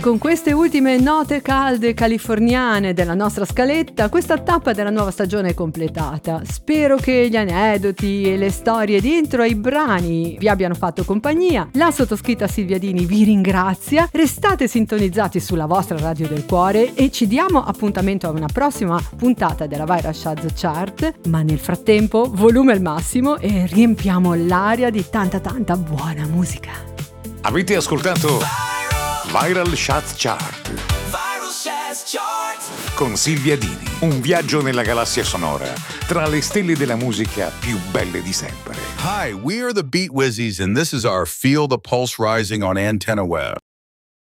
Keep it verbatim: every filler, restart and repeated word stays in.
con queste ultime note calde californiane della nostra scaletta, questa tappa della nuova stagione è completata. Spero che gli aneddoti e le storie dentro ai brani vi abbiano fatto compagnia. La sottoscritta Silvia Dini vi ringrazia. Restate sintonizzati sulla vostra radio del cuore e ci diamo appuntamento a una prossima puntata della Viral Chart Chart, ma nel frattempo volume al massimo e riempiamo l'aria di tanta tanta buona musica. Avete ascoltato Viral Chart Chart con Silvia Dini, un viaggio nella galassia sonora tra le stelle della musica più belle di sempre. Hi, we are the Beat Wizzies and this is our Feel the Pulse Rising on Antenna Web.